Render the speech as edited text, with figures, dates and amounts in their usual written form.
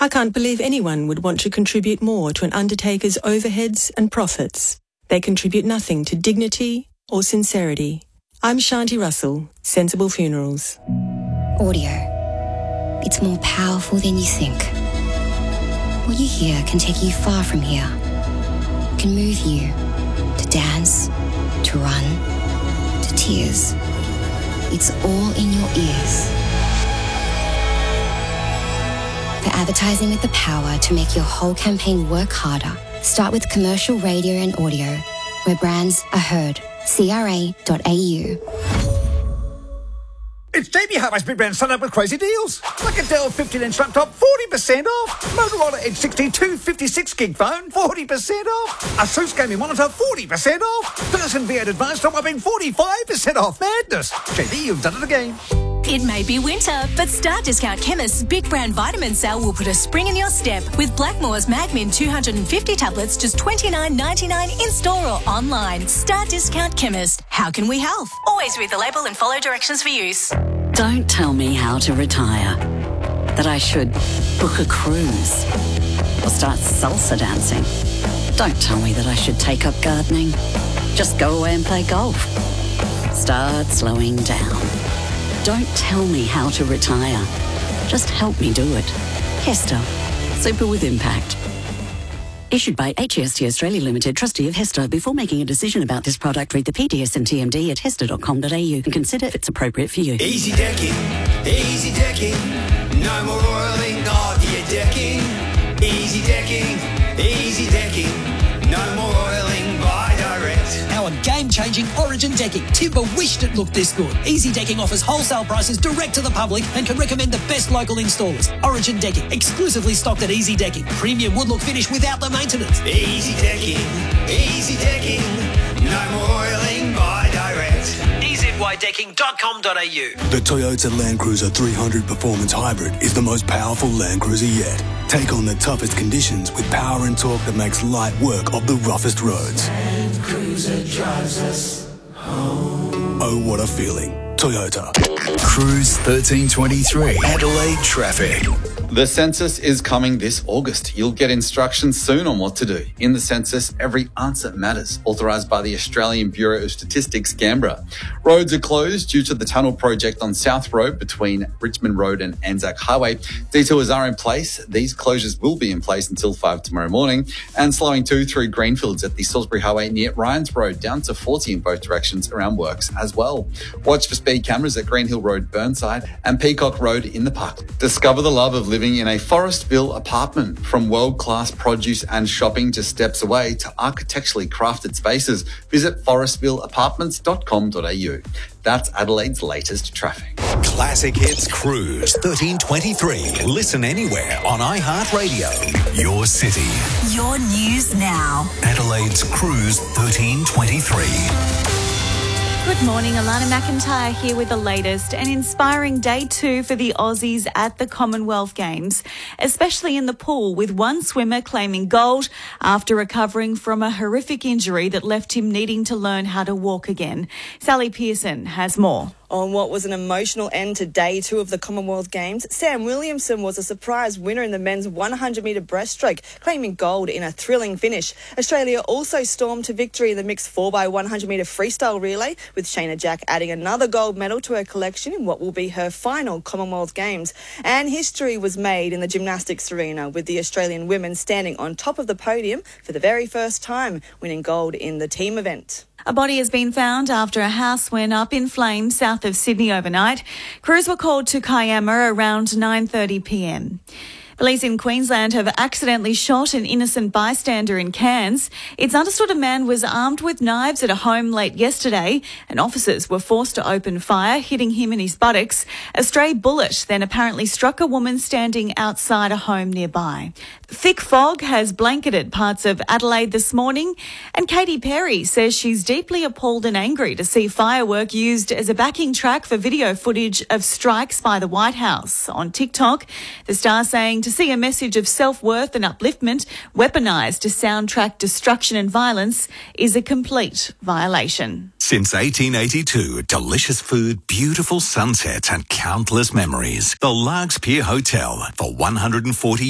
I can't believe anyone would want to contribute more to an undertaker's overheads and profits. They contribute nothing to dignity or sincerity. I'm Shanti Russell, Sensible Funerals. Audio. It's more powerful than you think. What you hear can take you far from here. It can move you to dance, to run, to tears. It's all in your ears. For advertising with the power to make your whole campaign work harder, start with commercial radio and audio, where brands are heard. CRA.au. It's Jamie Harvey's Big Brand Sun Up with crazy deals. Like a Dell 15-inch laptop, 40% off. Motorola Edge 62 56-gig phone, 40% off. Asus gaming monitor, 40% off. Person V8 Advanced top upping, 45% off. Madness. JB, you've done it again. It may be winter, but Star Discount Chemist's Big Brand Vitamin Sale will put a spring in your step with Blackmore's Magmin 250 tablets just $29.99 in store or online. Star Discount Chemist. How can we help? Always read the label and follow directions for use. Don't tell me how to retire. That I should book a cruise or start salsa dancing. Don't tell me that I should take up gardening. Just go away and play golf. Start slowing down. Don't tell me how to retire. Just help me do it. Hester. Super with impact. Issued by HEST Australia Limited, trustee of Hester. Before making a decision about this product, read the PDS and TMD at hester.com.au and consider if it's appropriate for you. Easy decking, no more oiling of your decking. Easy decking, no more oiling by direct. Our game-changing Origin decking. Timber wished it looked this good. Easy Decking offers wholesale prices direct to the public and can recommend the best local installers. Origin Decking, exclusively stocked at Easy Decking. Premium wood look finish without the maintenance. Easy decking, no more oiling by direct. EZYdecking.com.au. The Toyota Land Cruiser 300 Performance Hybrid is the most powerful Land Cruiser yet. Take on the toughest conditions with power and torque that makes light work of the roughest roads. Land Cruiser drives us home. Oh, what a feeling. Toyota. Cruise 1323. Adelaide traffic. The census is coming this August. You'll get instructions soon on what to do. In the census, every answer matters. Authorised by the Australian Bureau of Statistics, Canberra. Roads are closed due to the tunnel project on South Road between Richmond Road and Anzac Highway. Detours are in place. These closures will be in place until 5 tomorrow morning. And slowing too through Greenfields at the Salisbury Highway near Ryans Road, down to 40 in both directions around works as well. Watch for speed cameras at Greenhill Road, Burnside and Peacock Road in the Park. Discover the love of living in a Forestville apartment. From world-class produce and shopping just steps away to architecturally crafted spaces, visit forestvilleapartments.com.au. That's Adelaide's latest traffic. Classic Hits Cruise 1323. Listen anywhere on iHeartRadio. Your city. Your news now. Adelaide's Cruise 1323. Good morning, Alana McIntyre here with the latest. An inspiring day 2 for the Aussies at the Commonwealth Games, especially in the pool, with one swimmer claiming gold after recovering from a horrific injury that left him needing to learn how to walk again. Sally Pearson has more. On what was an emotional end to day 2 of the Commonwealth Games, Sam Williamson was a surprise winner in the men's 100-metre breaststroke, claiming gold in a thrilling finish. Australia also stormed to victory in the mixed 4x100-metre freestyle relay, with Shayna Jack adding another gold medal to her collection in what will be her final Commonwealth Games. And history was made in the gymnastics arena, with the Australian women standing on top of the podium for the very first time, winning gold in the team event. A body has been found after a house went up in flames south of Sydney overnight. Crews were called to Kiama around 9:30 p.m. Police in Queensland have accidentally shot an innocent bystander in Cairns. It's understood a man was armed with knives at a home late yesterday, and officers were forced to open fire, hitting him in his buttocks. A stray bullet then apparently struck a woman standing outside a home nearby. Thick fog has blanketed parts of Adelaide this morning, and Katy Perry says she's deeply appalled and angry to see firework used as a backing track for video footage of strikes by the White House. On TikTok, the star saying to see a message of self-worth and upliftment weaponised to soundtrack destruction and violence is a complete violation. Since 1882, delicious food, beautiful sunsets and countless memories. The Largs Pier Hotel for 140